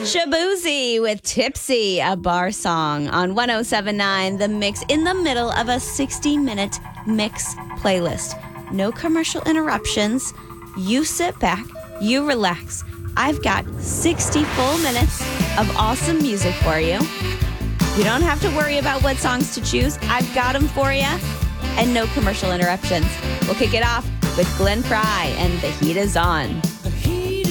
Shabuzi with Tipsy, a bar song on 1079 The Mix, in the middle of a 60-minute mix playlist. No commercial interruptions. You sit back, you relax. I've got 60 full minutes of awesome music for you. You don't have to worry about what songs to choose. I've got them for you. And no commercial interruptions. We'll kick it off with Glenn Frey and The Heat Is On.